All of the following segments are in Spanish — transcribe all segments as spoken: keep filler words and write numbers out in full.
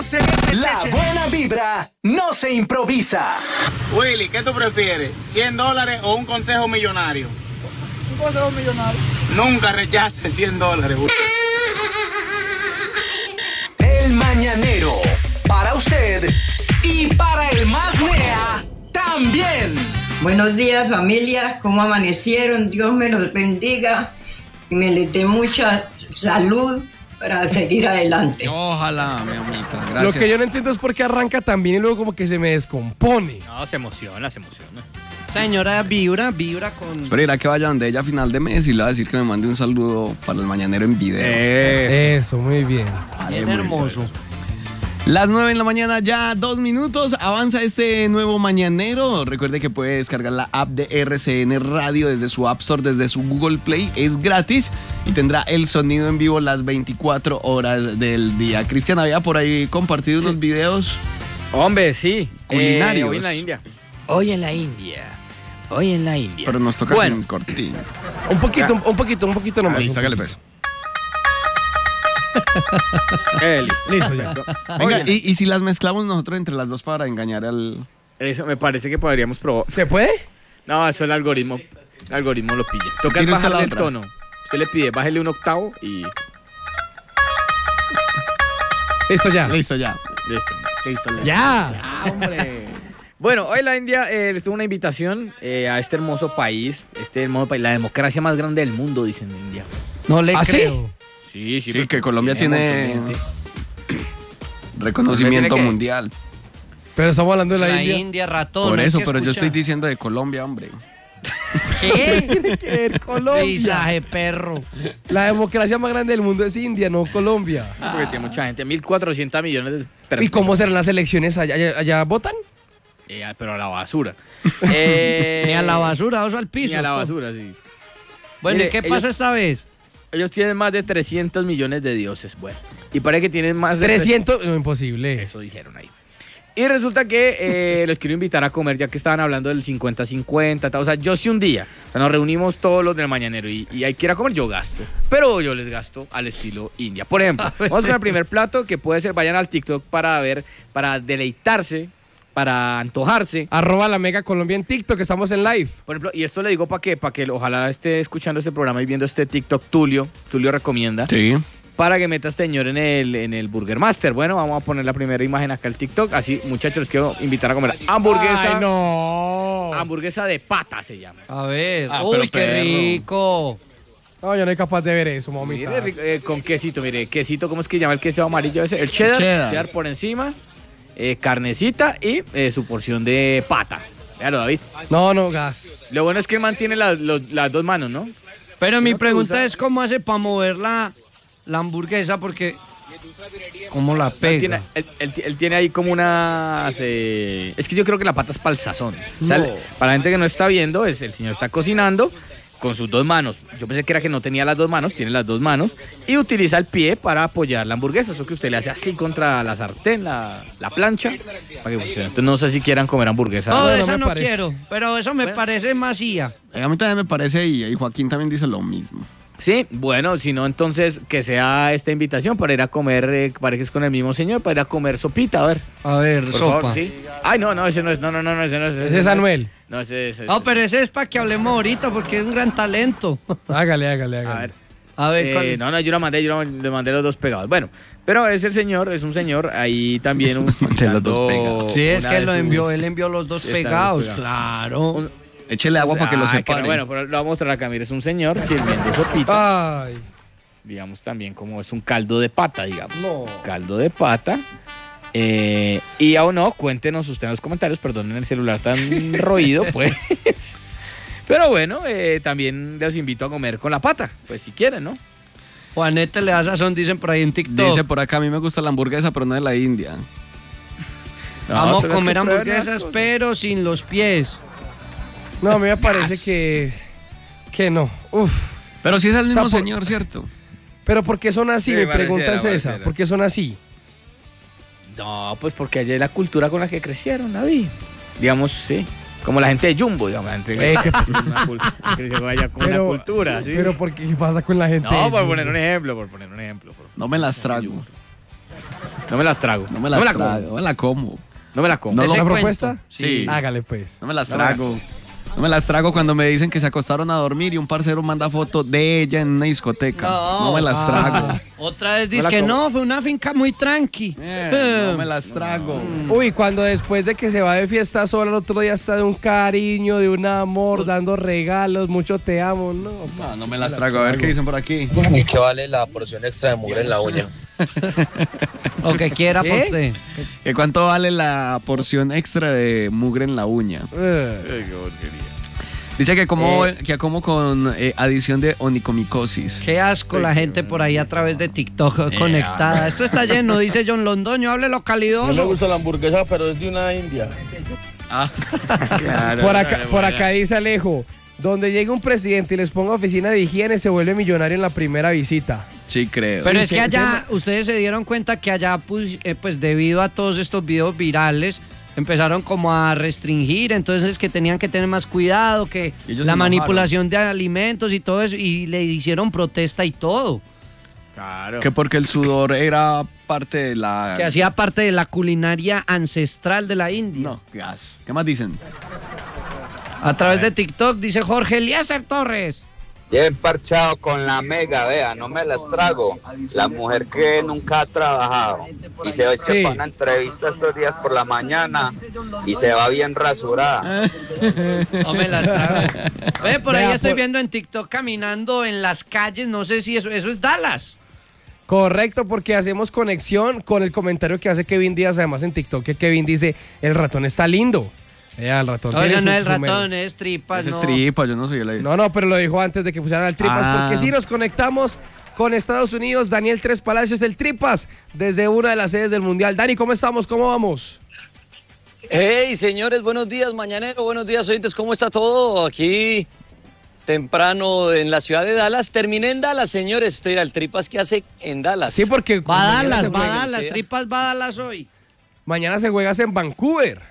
La buena vibra no se improvisa. Willy, ¿qué tú prefieres? ¿cien dólares o un consejo millonario? Un consejo millonario. Nunca rechaces cien dólares. El Mañanero, para usted y para el más mea también. Buenos días, familia, ¿cómo amanecieron? Dios me los bendiga y me les dé mucha salud para seguir adelante. Ojalá, mi amita, gracias. Lo que yo no entiendo es por qué arranca tan bien y luego como que se me descompone. No, se emociona, se emociona. Señora, vibra, vibra con... Espera, que vaya donde ella a final de mes y le va a decir que me mande un saludo para el Mañanero en video. Eso, muy bien. Bien hermoso. Las nueve en la mañana, ya dos minutos, avanza este nuevo Mañanero. Recuerde que puede descargar la app de R C N Radio desde su App Store, desde su Google Play, es gratis y tendrá el sonido en vivo las veinticuatro horas del día. Cristian, había por ahí compartido sí. unos videos. Hombre, sí. Culinarios. Eh, hoy en la India. Hoy en la India. Hoy en la India. Pero nos toca bueno. un cortito. Un poquito, un, un poquito, un poquito nomás. Listo, hágale peso. Eh, listo. Listo ya. Venga, y, y si las mezclamos nosotros entre las dos para engañar al... Eso me parece que podríamos probar. ¿Se puede? No, eso el algoritmo. El algoritmo lo pilla. Toca bajarle el tono. Usted le pide, bájele un octavo y... Listo ya. Listo ya. Listo. Listo ya. Ya. Ya, hombre. Bueno, hoy la India eh, les tuvo una invitación eh, a este hermoso país. Este hermoso país. La democracia más grande del mundo, dicen en India. No le ¿Ah, creo. Sí, sí. Sí, que Colombia tiene reconocimiento ¿Tiene mundial. Pero estamos hablando de la, La India. India, ratón. Por hay eso, que pero yo escuchar. estoy diciendo de Colombia, hombre. ¿Qué? Tiene que ver Colombia. Visaje, perro. La democracia más grande del mundo es India, no Colombia. Porque tiene mucha gente. mil cuatrocientos millones de personas. ¿Y cómo serán las elecciones allá? ¿Allá, allá votan? Eh, pero a la basura. eh, Ni a la basura, o al piso. Ni a la basura, sí. Bueno, Mire, ¿y qué ellos- pasa esta vez? Ellos tienen más de trescientos millones de dioses, bueno. Y parece que tienen más de... trescientos, no, imposible. Eso dijeron ahí. Y resulta que eh, los quiero invitar a comer, ya que estaban hablando del cincuenta cincuenta. O sea, yo sí un día, o sea, nos reunimos todos los del Mañanero y, y hay que ir a comer, yo gasto. Pero yo les gasto al estilo India. Por ejemplo, vamos con el primer plato, que puede ser, vayan al TikTok para ver, para deleitarse, para antojarse. Arroba la Mega Colombia en TikTok, que estamos en live. Por ejemplo, y esto le digo para que, para que ojalá esté escuchando este programa y viendo este TikTok Tulio, Tulio recomienda, Sí. para que meta a este señor en el, en el Burger Master. Bueno, vamos a poner la primera imagen acá al TikTok. Así, muchachos, les quiero invitar a comer hamburguesa. Ay, no. Hamburguesa de pata se llama. A ver. Ah, Uy, pero qué perro. rico. No, yo no soy capaz de ver eso, mamita. Mire, rico, eh, con quesito, mire, quesito, ¿cómo es que se llama el queso amarillo ese? El cheddar, Cheddar. cheddar por encima, eh, carnecita y eh, su porción de pata. Véalo, David. No, no, gas. Lo bueno es que mantiene las, los- las dos manos, ¿no? Pero mi ¿No te pregunta gusta? es cómo hace para mover la, la hamburguesa, porque... ¿Cómo la Él pega? tiene, él, él- él tiene ahí como unas... eh, es que yo creo que la pata es para el sazón. O sea, No. para la gente que no está viendo, es el señor está cocinando con sus dos manos. Yo pensé que era que no tenía las dos manos, tiene las dos manos. Y utiliza el pie para apoyar la hamburguesa. Eso que usted le hace así contra la sartén, la, la plancha, para que funcione. Entonces no sé si quieran comer hamburguesa. No, Bueno, esa me no parece. quiero, pero eso me parece masía. A mí también me parece, y, y Joaquín también dice lo mismo. Sí, bueno, si no, entonces que sea esta invitación para ir a comer, eh, parece que es con el mismo señor, para ir a comer sopita, a ver. A ver, Por sopa. favor, sí. Ay, no, no, ese no es, no, no, no, no, ese no es. Ese es Anuel. No, ese es. No, pero ese es para que hablemos ahorita, porque es un gran talento. Hágale, hágale, hágale. A ver. A ver, Eh, ¿cuál- no, no, yo la mandé, yo la- le mandé los dos pegados. Bueno, pero es el señor, es un señor, ahí también un, Mandé los dos utilizando pegados. Sí, es una que de lo sus- envió, él envió los dos Están pegados. pegados. Claro. Un- Échele agua para que lo Ay, separe. no, bueno, pero lo voy a mostrar acá, mire, es un señor sirviendo sopita. Ay, Digamos también como es un caldo de pata, digamos. no. Caldo de pata. Eh, y aún no, cuéntenos usted en los comentarios, perdonen el celular tan roído, pues. Pero bueno, eh, también los invito a comer con la pata, pues si quieren, ¿no? Juanete le da sazón, dicen por ahí en TikTok. Dice por acá, a mí me gusta la hamburguesa, pero no de la India. No, Vamos a tenés comer que probar hamburguesas, las cosas. pero sin los pies. No, a mí me parece que... Que no. Uf. Pero sí es el mismo O sea, por- señor, ¿cierto? Pero ¿por qué son así? Sí, Mi pareciera, pregunta es esa. pareciera. ¿Por qué son así? No, pues porque allá es la cultura con la que crecieron, David. Digamos, sí. Como la gente de Jumbo, digamos. La gente que, Eh, que- una cul- que creció allá con una cultura, ¿sí? Pero ¿por qué? ¿Qué pasa con la gente? No, de por Jumbo? poner un ejemplo, por poner un ejemplo. por- No me las trago. No me las trago. No me las no me la trago, como. no me la como. No me la como. No, ¿Esa no, propuesta? Sí. Hágale pues. No me las trago. No me las trago cuando me dicen que se acostaron a dormir y un parcero manda foto de ella en una discoteca. No, No. me las trago. Ah. Otra vez No dice la que como. no, fue una finca muy tranqui. Eh, no me las trago. Uy, cuando después de que se va de fiesta sola, el otro día está de un cariño, de un amor, dando regalos, mucho te amo, no. No, no me las trago. A ver qué dicen por aquí. ¿Y qué vale la porción extra de mugre en la uña? O que quiera ¿Qué? por usted. ¿Que ¿Cuánto vale la porción extra de mugre en la uña? Eh. Dice que como, Eh. que como con eh, adición de onicomicosis. Qué asco la gente por ahí a través de TikTok conectada. Esto está lleno, dice John Londoño, háblelo calidoso. la hamburguesa, pero es de una india. Ah, claro. Por acá, por acá dice Alejo, donde llegue un presidente y les ponga oficina de higiene, se vuelve millonario en la primera visita. Sí, creo. Pero Uy, es que se- allá, ustedes se dieron cuenta que allá, pues, eh, pues debido a todos estos videos virales, empezaron como a restringir, entonces que tenían que tener más cuidado, que Ellos se la enojaron. manipulación de alimentos y todo eso, y le hicieron protesta y todo, Claro. Que porque el sudor era parte de la... que hacía parte de la culinaria ancestral de la India. No, gas. ¿Qué más dicen? A través de TikTok dice Jorge Eliezer Torres. Bien parchado con la mega, vea, no me las trago. La mujer que nunca ha trabajado y se ve que Sí. para una entrevista estos días por la mañana y se va bien rasurada. No me las trago. Ve, por ahí Vea, estoy por- viendo en TikTok caminando en las calles, no sé si eso, eso es Dallas. Correcto, porque hacemos conexión con el comentario que hace Kevin Díaz, además en TikTok, que Kevin dice, el ratón está lindo. Vea, el ratón No, tiene ese no su- es el su mero- ratón, es tripas, Ese es no. tripa, yo no soy el... No, no, pero lo dijo antes de que pusieran al Tripas, Ah. porque si nos conectamos con Estados Unidos, Daniel Tres Palacios, el Tripas, desde una de las sedes del Mundial. Dani, ¿cómo estamos? ¿Cómo vamos? Hey, señores, buenos días, mañanero, buenos días, oyentes, ¿cómo está todo? Aquí temprano en la ciudad de Dallas. Terminé en Dallas, señores. Usted dirá, el tripas que hace en Dallas. Sí, porque Va a mañana Dallas, se va a juega- Dallas, sí. tripas va a Dallas hoy. Mañana se juegas en Vancouver.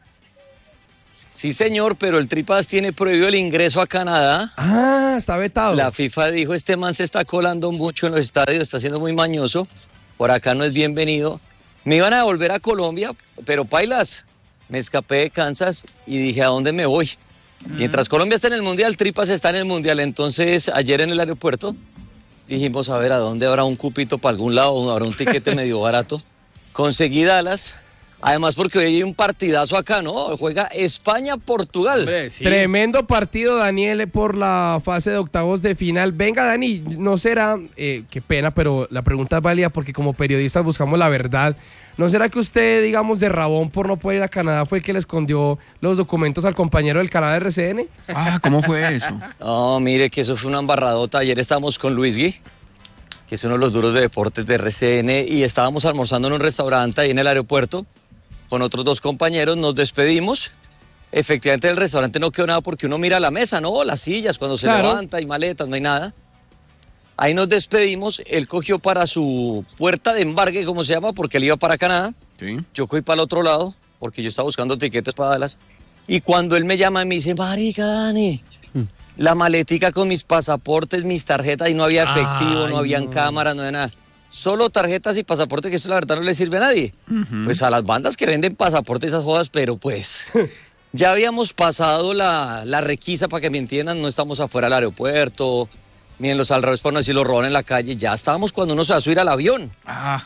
Sí, señor, pero el tripas tiene prohibido el ingreso a Canadá. Ah, está vetado. La FIFA dijo, este man se está colando mucho en los estadios, está siendo muy mañoso. Por acá no es bienvenido. Me iban a devolver a Colombia, pero pailas, me escapé de Kansas y dije, ¿a dónde me voy? Mientras Colombia está en el Mundial, Tripas está en el Mundial. Entonces, ayer en el aeropuerto, dijimos, a ver, ¿a dónde habrá un cupito para algún lado? ¿Habrá un tiquete medio barato? Conseguí Dallas. Además, porque hoy hay un partidazo acá, ¿no? Juega España-Portugal. Hombre, sí. Tremendo partido, Daniel, por la fase de octavos de final. Venga, Dani, no será, eh, qué pena, pero la pregunta es válida porque como periodistas buscamos la verdad. ¿No será que usted, digamos, de rabón por no poder ir a Canadá fue el que le escondió los documentos al compañero del canal R C N? Ah, ¿cómo fue eso? No, mire que eso fue una embarradota. Ayer estábamos con Luis Gui, que es uno de los duros de deportes de R C N, y estábamos almorzando en un restaurante ahí en el aeropuerto con otros dos compañeros. Nos despedimos. Efectivamente, el restaurante no quedó nada porque uno mira la mesa, ¿no? Las sillas, cuando se Claro. levanta y maletas, no hay nada. Ahí nos despedimos. Él cogió para su puerta de embarque, como se llama, porque él iba para Canadá. Sí. Yo cogí para el otro lado, porque yo estaba buscando tiquetes para Dallas. Y cuando él me llama, me dice, marica, Dani, la maletica con mis pasaportes, mis tarjetas, y no había efectivo, Ay, no habían no. cámaras, no había nada. Solo tarjetas y pasaportes, que eso la verdad no le sirve a nadie. Pues a las bandas que venden pasaportes, esas jodas, pero pues ya habíamos pasado la, la requisa, para que me entiendan, no estamos afuera del aeropuerto, ni en los alrededores, por no decir, lo roban en la calle, ya estábamos cuando uno se va a subir al avión. Ah,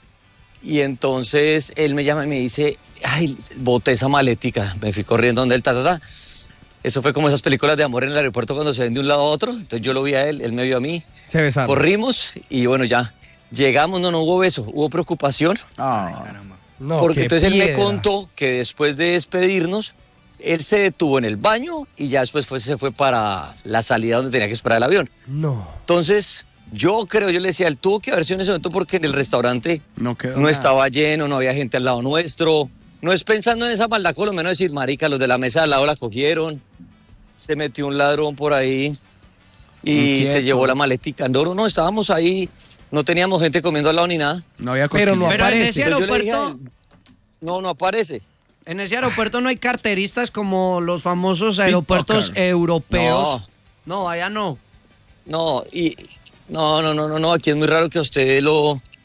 Y entonces él me llama y me dice, ay, boté esa maletica. Me fui corriendo donde él, ta, ta, ta. Eso fue como esas películas de amor en el aeropuerto cuando se ven de un lado a otro. Entonces yo lo vi a él, él me vio a mí. Se besaron. Corrimos y bueno, ya llegamos, no, no hubo beso, hubo preocupación. ah. No, porque qué entonces él me piedra. contó que después de despedirnos, él se detuvo en el baño y ya después fue, se fue para la salida donde tenía que esperar el avión. No. Entonces, yo creo, yo le decía, él tuvo que haber sido en ese momento porque en el restaurante No quedó no nada. estaba lleno, no había gente al lado nuestro. No es pensando en esa maldad colombiana, decir, marica, los de la mesa de al lado la cogieron. Se metió un ladrón por ahí y Inquieto. se llevó la maletica. No, no, no, estábamos ahí, no teníamos gente comiendo al lado ni nada. No había Pero no cosquillas. Pero en aparece. ese Entonces yo le dije a aeropuerto, él, no, no aparece. en ese aeropuerto no hay carteristas como los famosos aeropuertos Pickpocket. europeos. No, allá no. No, y no, no, no, no, no, aquí es muy raro que a usted lo,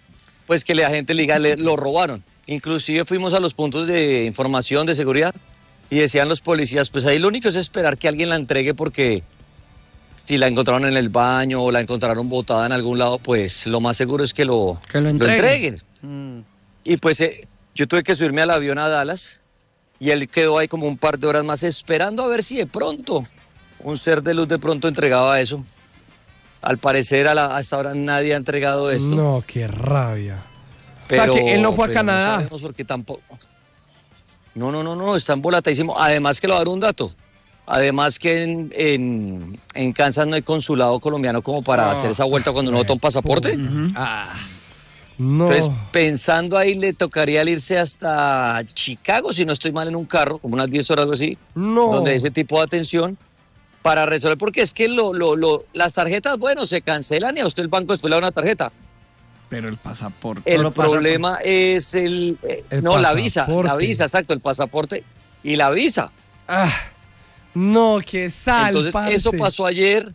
pues que la gente le diga, le, lo robaron. Inclusive fuimos a los puntos de información, de seguridad, y decían los policías, pues ahí lo único es esperar que alguien la entregue porque si la encontraron en el baño o la encontraron botada en algún lado, pues lo más seguro es que lo, Que lo lo entreguen. entreguen. Mm. Y pues eh, yo tuve que subirme al avión a Dallas y él quedó ahí como un par de horas más esperando a ver si de pronto un ser de luz de pronto entregaba eso. Al parecer a la, hasta ahora nadie ha entregado esto. No, qué rabia. Pero, o sea, que él no fue a pero Canadá. No sabemos porque tampoco. No, no, no, no, está embolatadísimo. Además que le voy a dar un dato. Además que en, en, en Kansas no hay consulado colombiano como para Oh, hacer esa vuelta cuando uno toma un pasaporte. Uh-huh. Ah. No. Entonces, pensando ahí, le tocaría irse hasta Chicago, si no estoy mal, en un carro, como unas diez horas o algo así, No. donde hay ese tipo de atención, para resolver, porque es que lo, lo, lo, las tarjetas, bueno, se cancelan y a usted el banco después le da una tarjeta. Pero el pasaporte. El Solo pasa problema es el... eh, El no, la visa, la pasaporte. visa, exacto, el pasaporte y la visa. Ah, no, qué sal, Entonces, parce. eso pasó ayer.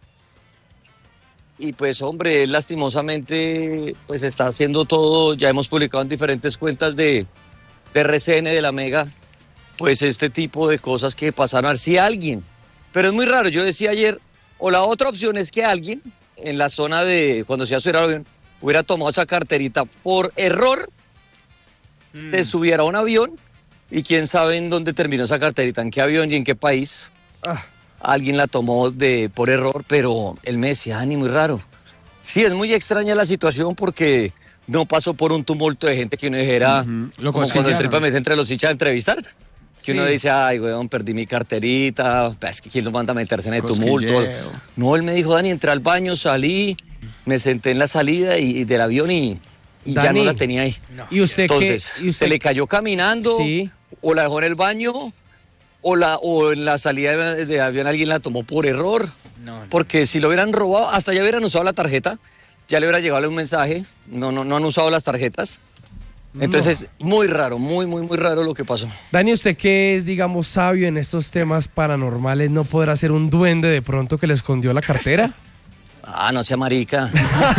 Y pues, hombre, él lastimosamente, pues está haciendo todo. Ya hemos publicado en diferentes cuentas de, de R C N, de la Mega, pues este tipo de cosas que pasaron. A ver si alguien, pero es muy raro. Yo decía ayer, o la otra opción es que alguien en la zona de, cuando se iba a subir al avión, hubiera tomado esa carterita por error, Mm. se subiera a un avión y quién sabe en dónde terminó esa carterita, en qué avión y en qué país. Ah, Alguien la tomó de, por error, pero él me decía, Dani, muy raro. Sí, es muy extraña la situación porque no pasó por un tumulto de gente que uno dijera, Ujú, lo como cuando el cosquillaron. tripa mete entre los hinchas a entrevistar. Que uno Sí. dice, ay, weón, perdí mi carterita, es que quién lo manda a meterse en el tumulto. Cosquilleo. No, él me dijo, Dani, entré al baño, salí, me senté en la salida y, y del avión y, y ya Dani, no la tenía ahí. ¿Y usted Entonces, qué? ¿Y usted- se le cayó caminando, Sí. o la dejó en el baño, o, la, o en la salida de, de avión alguien la tomó por error. No, no. Porque si lo hubieran robado, hasta ya hubieran usado la tarjeta, ya le hubiera llegado un mensaje, no, no, no han usado las tarjetas. Entonces, muy raro, muy, muy, muy raro lo que pasó. Dani, usted que es, digamos, sabio en estos temas paranormales, ¿no podrá ser un duende de pronto que le escondió la cartera? Ah, no sea marica.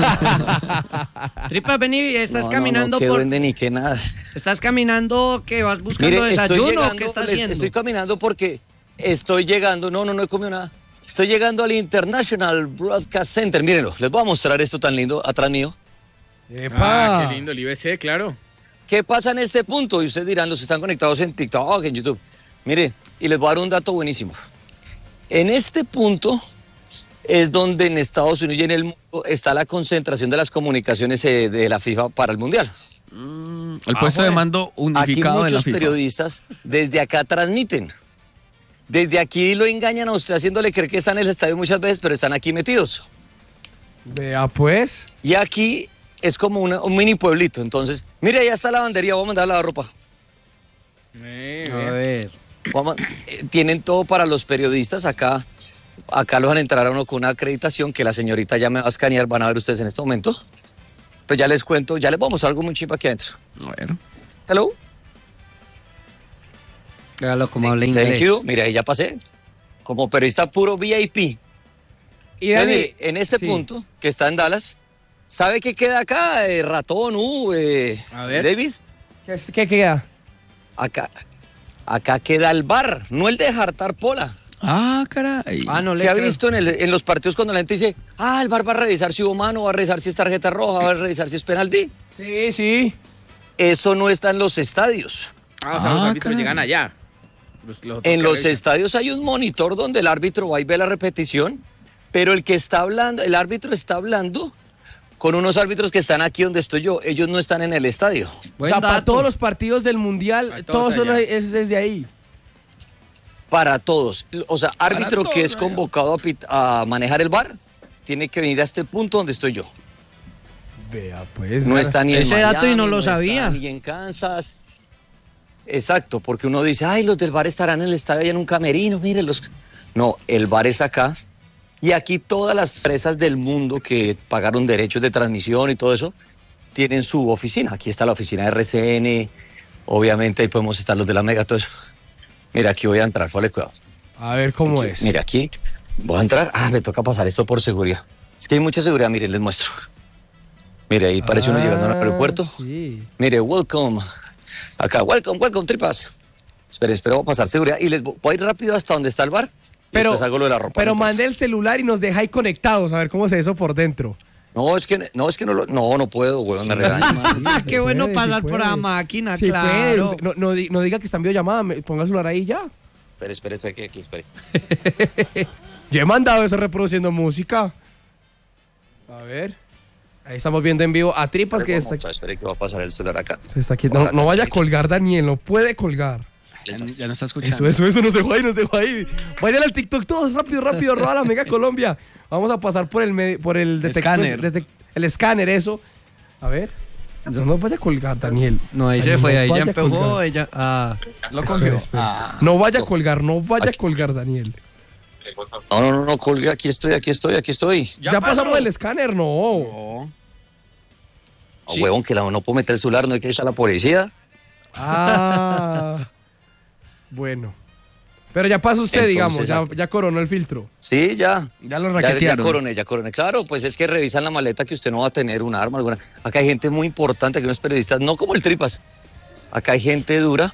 Tripa, vení, estás No, no, caminando no, qué por... duende ni qué nada. ¿Estás caminando que vas buscando Mire, estoy desayuno llegando, o qué estás les- haciendo? estoy caminando porque estoy llegando, no, no, no he comido nada. Estoy llegando al International Broadcast Center, mírenlo, les voy a mostrar esto tan lindo atrás mío. Ah, qué lindo, el I B C, claro. ¿Qué pasa en este punto? Y ustedes dirán, los que están conectados en TikTok, en YouTube. Mire, y les voy a dar un dato buenísimo. En este punto es donde en Estados Unidos y en el mundo está la concentración de las comunicaciones eh, de la FIFA para el Mundial. El puesto de mando Aquí unificado de la muchos FIFA. periodistas desde acá transmiten. Desde aquí lo engañan a usted haciéndole creer que están en el estadio muchas veces, pero están aquí metidos. Vea, pues. Y aquí es como una- un mini pueblito. Entonces, mire, allá está la lavandería, voy a mandar a lavar ropa. Eh, A vea. ver. Vamos, eh, tienen todo para los periodistas acá. Acá los van a entrar a uno con una acreditación que la señorita ya me va a escanear. Van a ver ustedes en este momento. Pues ya les cuento, ya les voy a mostrar algo muy chimba aquí adentro. A ver. Hello. Véalo como habla Thank inglés. you. Mire, ahí ya pasé. Como periodista puro V I P. Y Entonces, Dani, mire, en este sí. punto, que está en Dallas, ¿sabe qué queda acá? Eh, ratón, uh, eh, A ver. David. ¿Qué, qué queda? Acá, acá queda el bar, no el de jartar pola. Ah, caray. Ah, no le Se ha creo. visto en, el- en los partidos cuando la gente dice, ah, el bar va a revisar si hubo mano, va a revisar si es tarjeta roja, va a revisar si es penalti. Sí, sí. Eso no está en los estadios. Ah, o sea, los Ah, árbitros caray. llegan allá. Los- los En otros los que estadios hay un monitor donde el árbitro va y ve la repetición, pero el que está hablando, el árbitro está hablando con unos árbitros que están aquí donde estoy yo. Ellos no están en el estadio. Buen o sea, para dato. todos los partidos del Mundial, Para todo todos solo allá. es desde ahí. Para todos. O sea, árbitro todos, que es allá. convocado a, pit- a manejar el bar, tiene que venir a este punto donde estoy yo. Vea, pues. No está ni en Ese dato y no Miami, lo está sabía. ni en Kansas. Exacto, porque uno dice, ay, los del bar estarán en el estadio y en un camerino, mírenlos. No, el bar es acá. Y aquí todas las empresas del mundo que pagaron derechos de transmisión y todo eso, tienen su oficina. Aquí está la oficina de R C N, obviamente ahí podemos estar los de la Mega, todo eso. Mira, aquí voy a entrar, ponle cuidado. A ver cómo Aquí, es. Mira, aquí voy a entrar. Ah, me toca pasar esto por seguridad. Es que hay mucha seguridad, miren, les muestro. Mire, ahí parece uno llegando al Ah, aeropuerto. Sí. Mire, welcome. Acá, welcome, welcome, tripas. Espere, espere, voy a pasar seguridad. Y les voy voy a ir rápido hasta donde está el bar. Y Pero, después hago lo de la ropa. pero no importa. mande el celular y nos deja ahí conectados a ver cómo se ve eso por dentro. No, es que no, es que no, lo- no, no puedo, weón, me regañan. Ah, qué bueno puede, pasar sí por puede. la máquina, Sí claro. puede. No, no, di- no diga que está en videollamada, me- ponga el celular ahí y ya. Espere, espere, espere, aquí, aquí, espere. Yo he mandado eso reproduciendo música. A ver. Ahí estamos viendo en vivo a Tripas que está, Vamos a- Espere que va a pasar el celular acá. está aquí. No, no vaya a colgar, Daniel, no puede colgar. Ya, no- ya no está escuchando. Eso, eso, eso, nos dejó ahí, nos dejó ahí. Vayan al TikTok todos, rápido, rápido, roba la Mega Colombia. Vamos a pasar por el, medi- por el detector. Escáner. detec- el escáner, eso. A ver. No nos vaya a colgar, Daniel. No, ahí se Ay, fue, no ahí ya vaya a empezó, colgar. ella... Ah. Lo Espera, cogió. espera. Ah. No vaya a Listo. colgar, no vaya a Aquí. colgar, Daniel. No, no, no, no, colgue, aquí estoy, aquí estoy, aquí estoy. Ya, pasamos el escáner, no. No. No, huevón, que la, no puedo meter el celular, no hay que ir a la policía. Ah. Bueno. Pero ya pasa usted, Entonces, digamos, ya, aquí. ya coronó el filtro. Sí, ya. Ya lo Ya, ya raquetearon. coroné, ya coroné. Claro, pues es que revisan la maleta que usted no va a tener un arma alguna. Acá hay gente muy importante, que no es periodistas, no como el Tripas. Acá hay gente dura.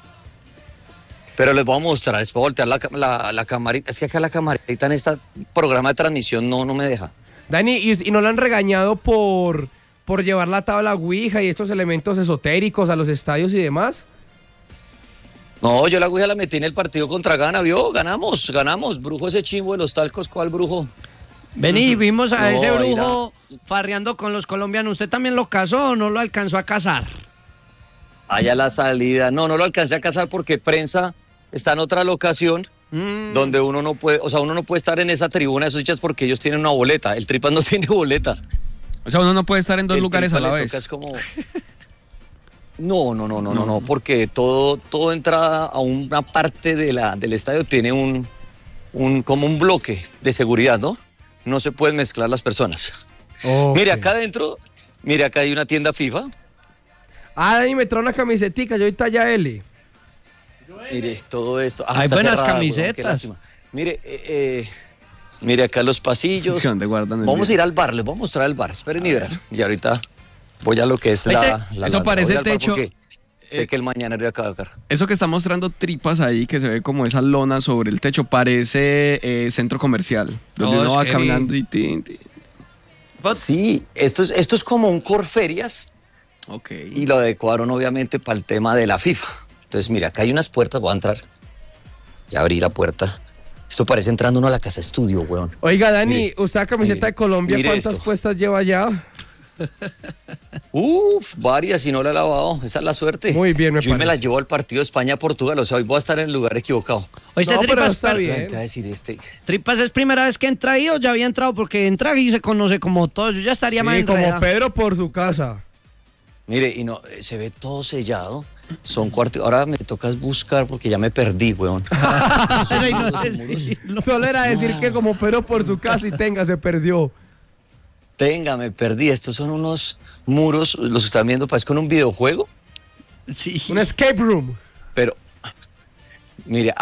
Pero les voy a mostrar, les voy a voltear la, ca- la, la camarita. Es que acá la camarita en este programa de transmisión no, no me deja. Dani, ¿y, y no lo han regañado por, por llevar la tabla Ouija y estos elementos esotéricos a los estadios y demás? No, yo la Ouija la metí en el partido contra Ghana, ¿vio? Ganamos, ganamos. Brujo ese chimbo de los talcos, ¿cuál brujo? Vení, vimos a No, ese mira. brujo farreando con los colombianos. ¿Usted también lo casó o no lo alcanzó a casar? Allá la salida. No, no lo alcancé a casar porque prensa está en otra locación Mm. donde uno no puede, o sea, uno no puede estar en esa tribuna de esos hinchas porque ellos tienen una boleta. El Tripas no tiene boleta. O sea, uno no puede estar en dos El lugares a Tripas la le vez. toca, es como... No, no, no, no, no, no, porque todo, todo entrada a una parte de la, del estadio tiene un, un, como un bloque de seguridad, ¿no? No se pueden mezclar las personas. Mire, acá adentro, mire, acá hay una tienda FIFA. Ah, Dani me trae una camisetica, yo ahorita talla L. Mire, todo esto. Ah, Hay está buenas cerrada, huevón, qué camisetas. lástima. Mire, eh, eh, mire acá los pasillos. ¿Dónde guardan el Vamos a video? ir al bar, les voy a mostrar el bar. Esperen y verán. Y ahorita voy a lo que es la... Oye, la- eso la- parece voy al bar techo. porque Sé Eh, que el mañanero ya acaba de caer. Eso que está mostrando Tripas ahí, que se ve como esa lona sobre el techo, parece eh, centro comercial. Donde No, uno es va que caminando y... tin, tin. Sí, esto es, esto es como un Corferias. Ok. Y lo adecuaron obviamente para el tema de la FIFA. Entonces, mira, acá hay unas puertas, voy a entrar. Ya abrí la puerta. Esto parece entrando uno a la casa estudio, weón. Oiga, Dani, Mire, usted la camiseta mire, de Colombia, mire ¿cuántas esto. puestas lleva ya? Uf, varias y no la he lavado. Esa es la suerte. Muy bien, me Yo hoy me parece. la llevo al partido España-Portugal. O sea, hoy voy a estar en el lugar equivocado. Oíste, No, pero Tripas, está pero- bien. Te va a decir este. Tripas es primera vez que entra ahí o ya había entrado porque entra y se conoce como todos. Yo ya estaría más Sí, como enredado. Pedro por su casa. Mire, y no, eh, se ve todo sellado. Son cuartos. Ahora me toca buscar porque ya me perdí, weón. Ay, no sé si- Solo era decir que como Pedro por su casa y tenga, se perdió. Tenga, me perdí. Estos son unos muros, los que están viendo, parece con un videojuego. Sí. Un escape room. Pero, mire,